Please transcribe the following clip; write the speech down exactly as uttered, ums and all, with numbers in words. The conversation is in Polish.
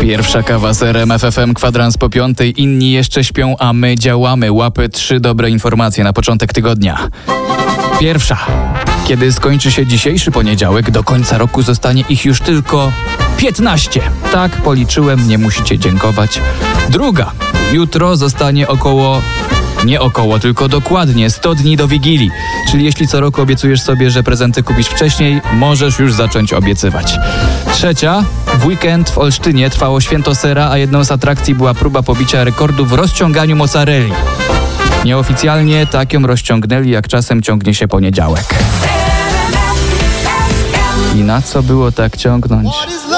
Pierwsza kawa z R M F F M, kwadrans po piątej. Inni jeszcze śpią, a my działamy. Łapy trzy dobre informacje na początek tygodnia. Pierwsza. Kiedy skończy się dzisiejszy poniedziałek, do końca roku zostanie ich już tylko piętnaście. Tak, policzyłem, nie musicie dziękować. Druga. Jutro zostanie około... Nie około, tylko dokładnie sto dni do Wigilii. Czyli jeśli co roku obiecujesz sobie, że prezenty kupisz wcześniej, możesz już zacząć obiecywać. Trzecia. W weekend w Olsztynie trwało święto sera, a jedną z atrakcji była próba pobicia rekordu w rozciąganiu mozzarelli. Nieoficjalnie tak ją rozciągnęli, jak czasem ciągnie się poniedziałek. I na co było tak ciągnąć?